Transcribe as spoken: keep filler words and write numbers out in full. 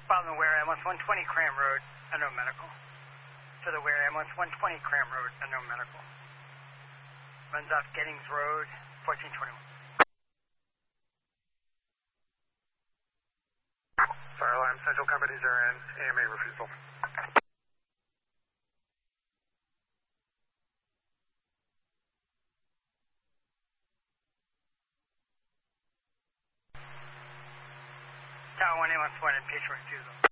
Following Ware Ambulance one twenty Cram Road, unknown medical. To the Ware Ambulance one twenty Cram Road, unknown medical. Runs off Gettings Road, fourteen twenty-one. Fire alarm, central companies are in. A M A refusal. Tower one ambulance one, patient refusal.